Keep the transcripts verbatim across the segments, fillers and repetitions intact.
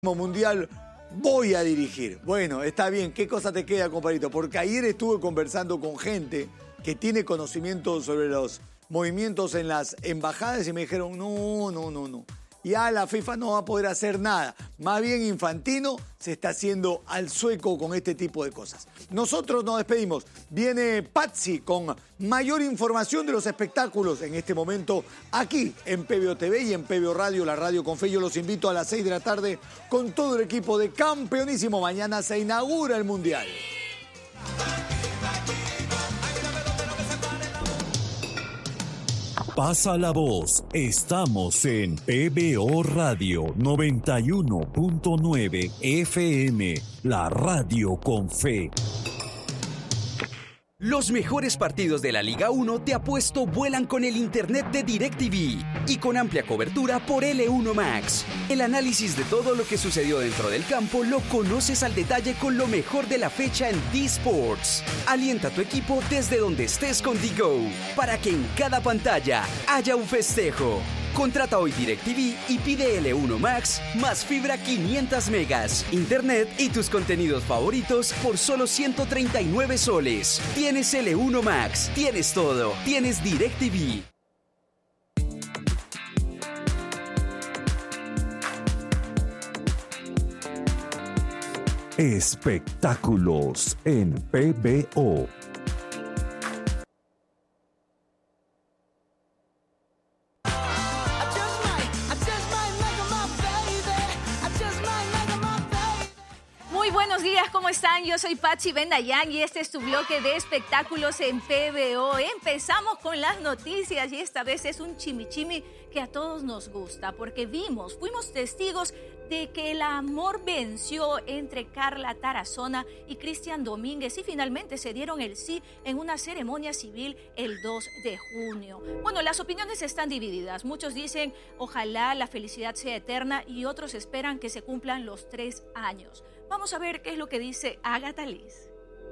Mundial voy a dirigir. Bueno, está bien, ¿qué cosa te queda, compadrito? Porque ayer estuve conversando con gente que tiene conocimiento sobre los movimientos en las embajadas y me dijeron, no, no, no, no. Ya la FIFA no va a poder hacer nada. Más bien Infantino se está haciendo al sueco con este tipo de cosas. Nosotros nos despedimos. Viene Patsy con mayor información de los espectáculos en este momento aquí en P B O T V y en P B O Radio, la radio con fe. Yo los invito a las seis de la tarde con todo el equipo de Campeonísimo. Mañana se inaugura el Mundial. Pasa la voz, estamos en P B O Radio noventa y uno punto nueve F M, la radio con fe. Los mejores partidos de la Liga uno de Apuesto vuelan con el internet de DirecTV y con amplia cobertura por L uno Max. El análisis de todo lo que sucedió dentro del campo lo conoces al detalle con lo mejor de la fecha en D-Sports. Alienta a tu equipo desde donde estés con D-Go para que en cada pantalla haya un festejo. Contrata hoy DirecTV y pide L uno Max más fibra quinientos megas, internet y tus contenidos favoritos por solo ciento treinta y nueve soles. Tienes L uno Max, tienes todo, tienes DirecTV. Espectáculos en P B O. ¿Cómo están? Yo soy Patsy Bendayán y este es tu bloque de espectáculos en P B O. Empezamos con las noticias y esta vez es un chimichimi que a todos nos gusta porque vimos, fuimos testigos de que el amor venció entre Carla Tarazona y Cristian Domínguez y finalmente se dieron el sí en una ceremonia civil el dos de junio. Bueno, las opiniones están divididas. Muchos dicen ojalá la felicidad sea eterna y otros esperan que se cumplan los tres años. Vamos a ver qué es lo que dice Agatha Liz.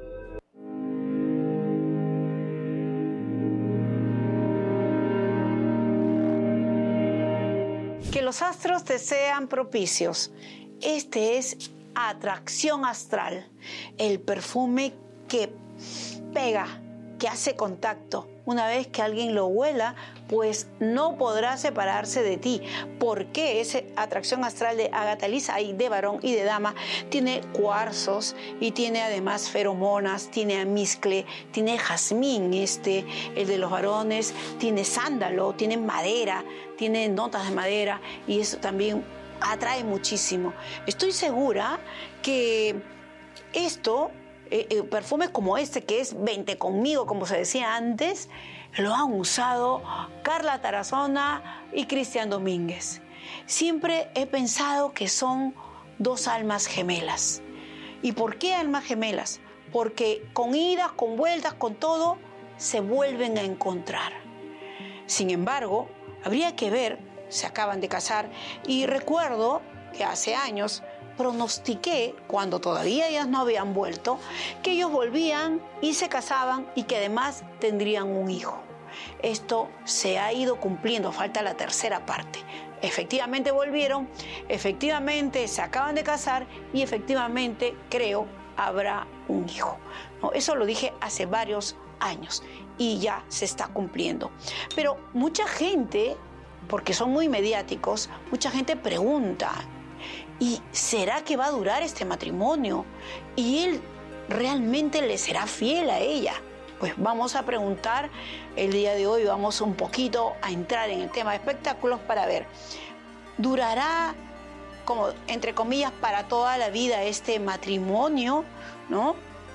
Que los astros te sean propicios. Este es Atracción Astral, el perfume que pega, que hace contacto. Una vez que alguien lo huela, pues no podrá separarse de ti. Porque esa Atracción Astral de Agatha Liz, hay de varón y de dama, tiene cuarzos y tiene además feromonas, tiene almizcle, tiene jazmín, este, el de los varones, tiene sándalo, tiene madera, tiene notas de madera y eso también atrae muchísimo. Estoy segura que esto... Eh, eh, perfumes como este, que es Vente conmigo, como se decía antes, lo han usado Carla Tarazona y Cristian Domínguez. Siempre he pensado que son dos almas gemelas. ¿Y por qué almas gemelas? Porque con idas, con vueltas, con todo, se vuelven a encontrar. Sin embargo, habría que ver, se acaban de casar, y recuerdo que hace años pronostiqué, cuando todavía ellas no habían vuelto, que ellos volvían y se casaban y que además tendrían un hijo. Esto se ha ido cumpliendo, falta la tercera parte. Efectivamente volvieron, efectivamente se acaban de casar y efectivamente, creo, habrá un hijo. ¿No? Eso lo dije hace varios años y ya se está cumpliendo. Pero mucha gente, porque son muy mediáticos, mucha gente pregunta, ¿y será que va a durar este matrimonio? ¿Y él realmente le será fiel a ella? Pues vamos a preguntar el día de hoy, vamos un poquito a entrar en el tema de espectáculos para ver, ¿durará, como entre comillas, para toda la vida este matrimonio? ¿No?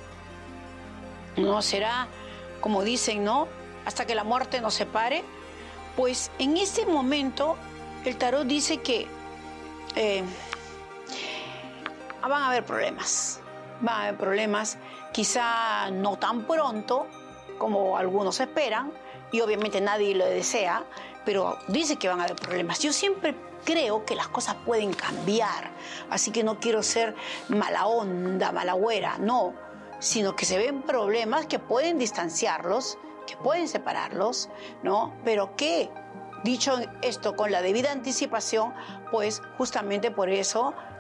¿No será, como dicen, ¿no? Hasta que la muerte nos separe. Pues en este momento el tarot dice que eh, van a haber problemas, van a haber problemas, quizá no tan pronto como algunos esperan, y obviamente nadie lo desea, pero dice que van a haber problemas. Yo siempre creo que las cosas pueden cambiar, así que no quiero ser mala onda, mala güera, no, sino que se ven problemas que pueden distanciarlos, que pueden separarlos, ¿no? Pero que, dicho esto con la debida anticipación, pues justamente por eso